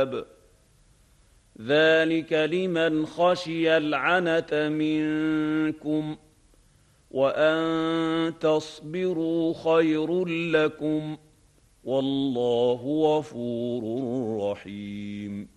العذاب ذلك لمن خشي العنت منكم وان تصبروا خير لكم والله غفور رحيم